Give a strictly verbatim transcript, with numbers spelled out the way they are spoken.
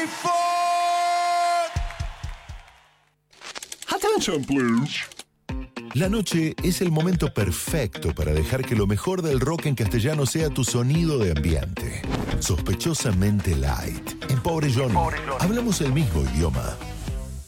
Attention, please. La noche es el momento perfecto para dejar que lo mejor del rock en castellano sea tu sonido de ambiente. Sospechosamente light. En Pobre Johnny, hablamos el mismo idioma,